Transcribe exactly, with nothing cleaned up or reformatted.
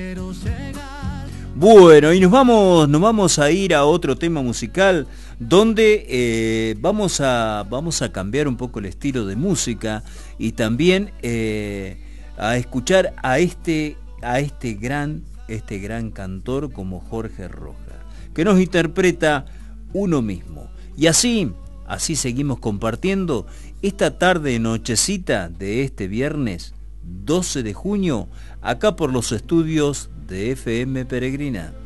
Bueno, y nos vamos, nos vamos a ir a otro tema musical donde eh, vamos, a, vamos a cambiar un poco el estilo de música y también eh, a escuchar a este, a este gran, este gran cantor como Jorge Rojas, que nos interpreta Uno Mismo. Y así, así seguimos compartiendo esta tarde nochecita de este viernes doce de junio, acá por los estudios de F M Peregrina.